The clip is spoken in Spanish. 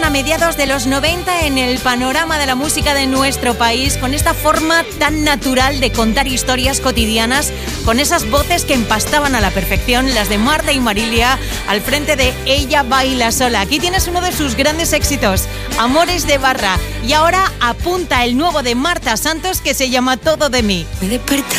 a mediados de los 90 en el panorama de la música de nuestro país, con esta forma tan natural de contar historias cotidianas, con esas voces que empastaban a la perfección, las de Marta y Marilia, al frente de Ella baila sola. Aquí tienes uno de sus grandes éxitos, Amores de Barra. Y ahora apunta el nuevo de Marta Santos, que se llama Todo de mí. Me desperté